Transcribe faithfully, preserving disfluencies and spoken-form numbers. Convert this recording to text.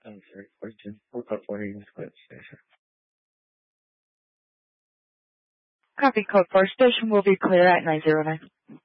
I'm sorry, question. Four code four eighty West Station. Copy code four. Station will be clear at nine zero nine.